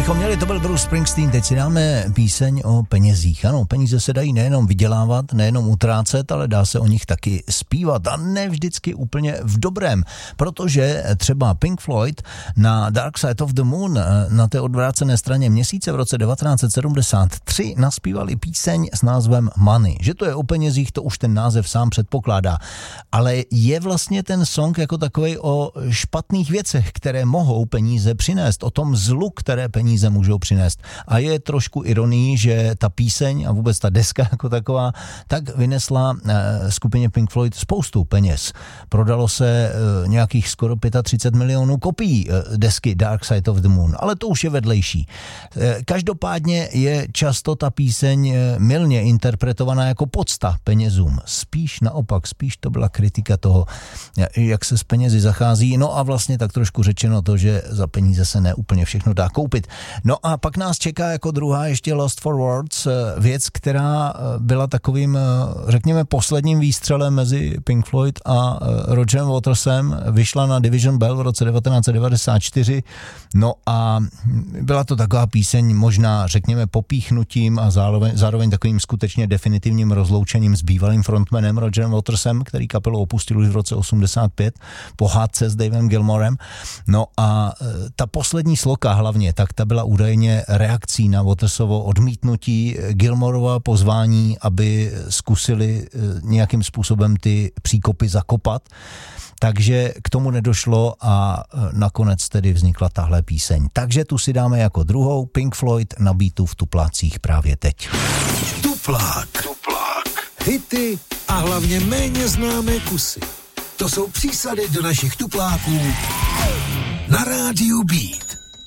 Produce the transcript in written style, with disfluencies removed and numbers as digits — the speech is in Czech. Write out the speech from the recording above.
bychom měli, to byl Bruce Springsteen. Teď si dáme píseň o penězích. Ano, peníze se dají nejenom vydělávat, nejenom utrácet, ale dá se o nich taky zpívat. A ne vždycky úplně v dobrém. Protože třeba Pink Floyd na Dark Side of the Moon, na té odvrácené straně měsíce v roce 1973 naspívali píseň s názvem Money. Že to je o penězích, to už ten název sám předpokládá. Ale je vlastně ten song jako takovej o špatných věcech, které mohou peníze přinést, o tom zlu, které peníze můžou přinést. A je trošku ironií, že ta píseň a vůbec ta deska jako taková, tak vynesla skupině Pink Floyd spoustu peněz. Prodalo se nějakých skoro 35 milionů kopií desky Dark Side of the Moon, ale to už je vedlejší. Každopádně je často ta píseň mylně interpretovaná jako podsta penězům. Spíš naopak, spíš to byla kritika toho, jak se s penězi zachází. No a vlastně tak trošku řečeno to, že za peníze se neúplně všechno dá koupit. No a pak nás čeká jako druhá ještě Lost for Words, věc, která byla takovým, řekněme, posledním výstřelem mezi Pink Floyd a Rogerem Watersem. Vyšla na Division Bell v roce 1994. No a byla to taková píseň možná, řekněme, popíchnutím a zároveň takovým skutečně definitivním rozloučením s bývalým frontmanem Rogerem Watersem, který kapelu opustil už v roce 85 po hádce s Davem Gilmorem. No a ta poslední sloka hlavně, tak ta byla údajně reakcí na Watersovo odmítnutí Gilmorova pozvání, aby zkusili nějakým způsobem ty příkopy zakopat. Takže k tomu nedošlo a nakonec tedy vznikla tahle píseň. Takže tu si dáme jako druhou Pink Floyd na beatu v tuplácích právě teď. Tuplák. Hity a hlavně méně známé kusy. To jsou přísady do našich tupláků na rádiu Beat.